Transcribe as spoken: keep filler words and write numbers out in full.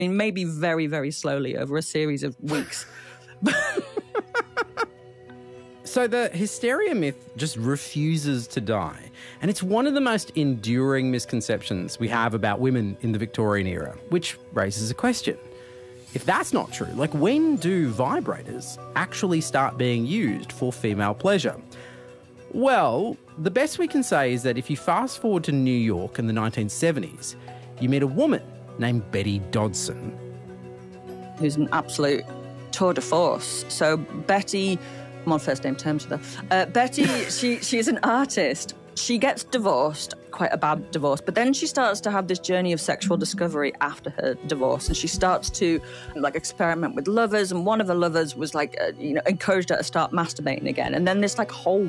I mean, maybe very, very slowly over a series of weeks. So the hysteria myth just refuses to die. And it's one of the most enduring misconceptions we have about women in the Victorian era, which raises a question. If that's not true, like when do vibrators actually start being used for female pleasure? Well, the best we can say is that if you fast forward to New York in the nineteen seventies, you meet a woman named Betty Dodson. Who's an absolute tour de force. So Betty... I'm on first name terms with her. Uh, Betty, she she's an artist. She gets divorced, quite a bad divorce, but then she starts to have this journey of sexual discovery after her divorce, and she starts to like experiment with lovers, and one of her lovers was like, uh, you know, encouraged her to start masturbating again, and then this like whole